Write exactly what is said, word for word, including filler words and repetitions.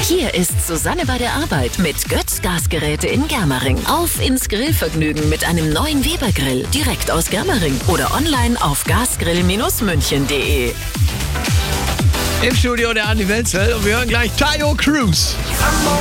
Hier ist Susanne bei der Arbeit mit Götz Gasgeräte in Germering. Auf ins Grillvergnügen mit einem neuen Weber-Grill direkt aus Germering oder online auf gasgrill München punkt de. Im Studio der Andi Welzel und wir hören gleich Tayo Cruz.